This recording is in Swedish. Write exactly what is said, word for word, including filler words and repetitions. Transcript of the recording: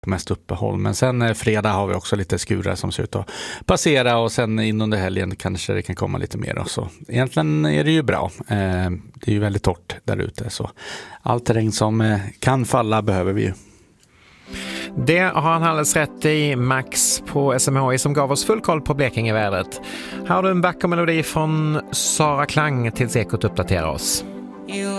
mest uppehåll. Men sen eh, fredag har vi också lite skurar som ser ut att passera och sen in under helgen kanske det kan komma lite mer. Och så. Egentligen är det ju bra. Eh, det är ju väldigt torrt där ute så allt regn som eh, kan falla behöver vi ju. Det har han alldeles rätt i, Max på S M H I som gav oss full koll på Blekingevädret. Här har du en vacker melodi från Sara Klang tills Ekot uppdaterar oss.